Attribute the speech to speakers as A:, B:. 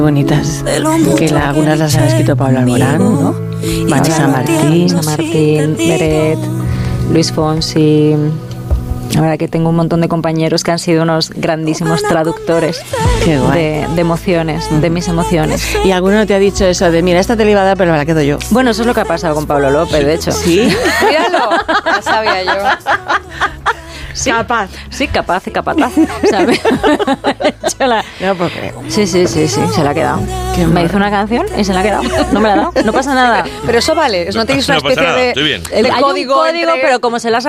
A: bonitas, que algunas las ha escrito Pablo Alborán, ¿no? Vanessa Martín, Beret, Luis Fonsi. La verdad que tengo un montón de compañeros que han sido unos grandísimos traductores de emociones, de mis emociones.
B: ¿Y alguno no te ha dicho eso de, mira, esta te la iba a dar, pero me la quedo yo?
A: Bueno, eso es lo que ha pasado con Pablo López, de hecho.
B: ¿Sí?
C: Míralo, ya sabía yo.
A: Sí, capaz, ¿sabes?
B: No puedo creer.
A: Sí, se la ha quedado. Me hizo una canción y se la ha quedado. No me la ha dado, no pasa nada.
C: Pero eso vale, no tenéis una especie de
D: estoy bien.
C: el
A: Hay
C: código
A: un código, pero como se las